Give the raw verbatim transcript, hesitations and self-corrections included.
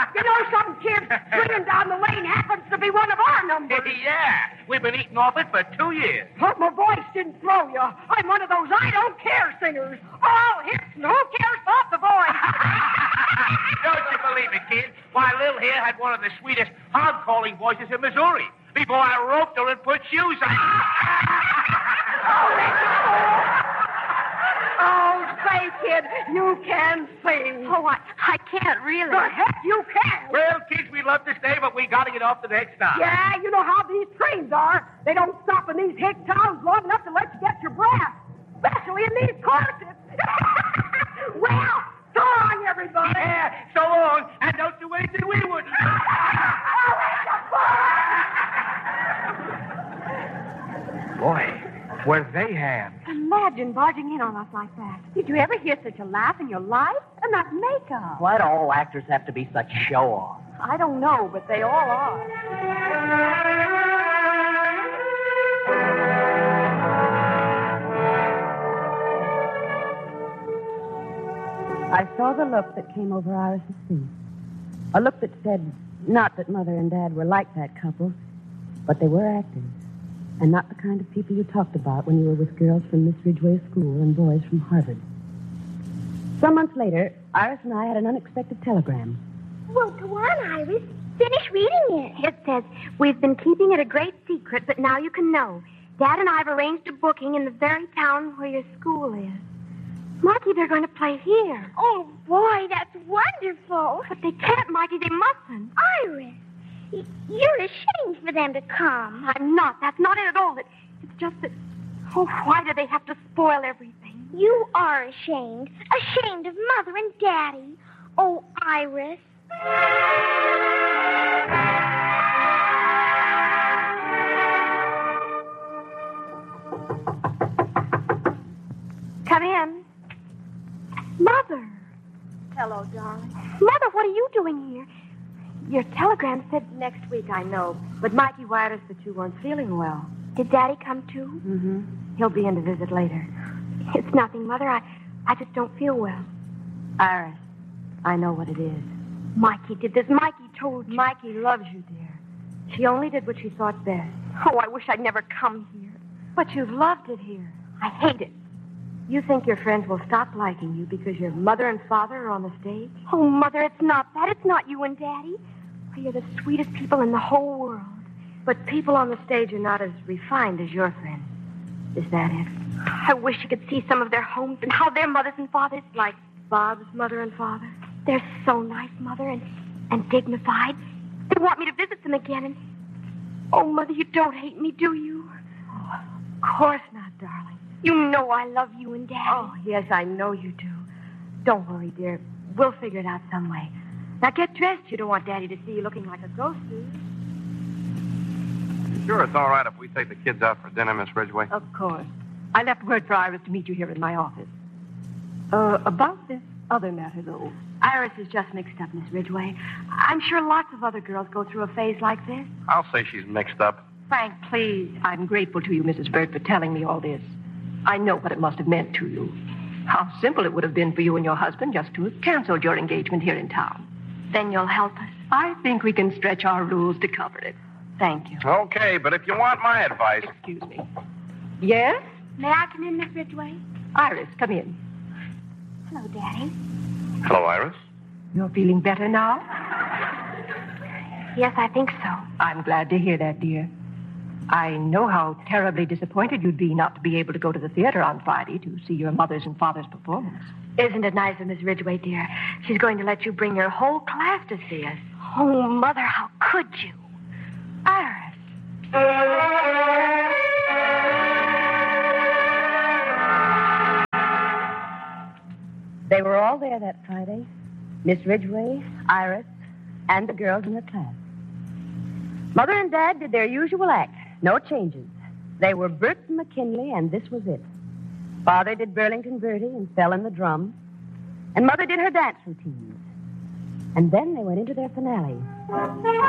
You know, some kid swinging down the lane happens to be one of our numbers. Yeah, we've been eating off it for two years. Hope my voice didn't throw you. I'm one of those I don't care singers. All hits and who cares about the voice? Don't you believe it, kid? Why, Lil here had one of the sweetest hog-calling voices in Missouri before I roped her and put shoes on. Oh, say, kid, you can sing. Oh, I, I can't really. The heck you can. Well, kids, we'd love to stay, but we got to get off the next stop. Yeah, you know how these trains are. They don't stop in these hick towns long enough to let you get your breath, especially in these courses. Well, so long, everybody. Yeah, so long, and don't do anything we wouldn't. Boy, were they ham. Imagine barging in on us like that. Did you ever hear such a laugh in your life? And that makeup. Why do all actors have to be such show-offs? I don't know, but they all are. I saw the look that came over Iris's face. A look that said, not that Mother and Dad were like that couple, but they were actors. And not the kind of people you talked about when you were with girls from Miss Ridgway's school and boys from Harvard. Some months later, Iris and I had an unexpected telegram. Well, go on, Iris. Finish reading it. It says, we've been keeping it a great secret, but now you can know. Dad and I have arranged a booking in the very town where your school is. Marky, they're going to play here. Oh, boy, that's wonderful. But they can't, Marky. They mustn't. Iris, y- you're ashamed for them to come. I'm not. That's not it at all. It, it's just that, oh, why do they have to spoil everything? You are ashamed. Ashamed of Mother and Daddy. Oh, Iris. Come in. Mother. Hello, darling. Mother, what are you doing here? Your telegram said... Next week, I know. But Mikey wired us that you weren't feeling well. Did Daddy come too? Mm-hmm. He'll be in to visit later. It's nothing, Mother. I, I just don't feel well. Iris, I know what it is. Mikey did this. Mikey told you. Mikey loves you, dear. She only did what she thought best. Oh, I wish I'd never come here. But you've loved it here. I hate it. You think your friends will stop liking you because your mother and father are on the stage? Oh, Mother, it's not that. It's not you and Daddy. You're the sweetest people in the whole world. But people on the stage are not as refined as your friends. Is that it? I wish you could see some of their homes and how their mothers and fathers... Like Bob's mother and father? They're so nice, Mother, and, and dignified. They want me to visit them again, and... Oh, Mother, you don't hate me, do you? Oh, of course not, darling. You know I love you and Daddy. Oh, yes, I know you do. Don't worry, dear. We'll figure it out some way. Now, get dressed. You don't want Daddy to see you looking like a ghost, do you? Sure, it's all right if we take the kids out for dinner, Miss Ridgway? Of course. I left word for Iris to meet you here in my office. Uh, about this other matter, though. Iris is just mixed up, Miss Ridgway. I'm sure lots of other girls go through a phase like this. I'll say she's mixed up. Frank, please. I'm grateful to you, Missus Burt, for telling me all this. I know what it must have meant to you. How simple it would have been for you and your husband just to have canceled your engagement here in town. Then you'll help us. I think we can stretch our rules to cover it. Thank you. Okay, but if you want my advice... Excuse me. Yes? May I come in, Miss Ridgway? Iris, come in. Hello, Daddy. Hello, Iris. You're feeling better now? Yes, I think so. I'm glad to hear that, dear. I know how terribly disappointed you'd be not to be able to go to the theater on Friday to see your mother's and father's performance. Isn't it nice of Miss Ridgway, dear? She's going to let you bring your whole class to see us. Oh, Mother, how could you? Iris. They were all there that Friday. Miss Ridgway, Iris, and the girls in her class. Mother and Dad did their usual act. No changes. They were Bert and McKinley, and this was it. Father did Burlington Bertie and fell in the drum. And Mother did her dance routines. And then they went into their finale.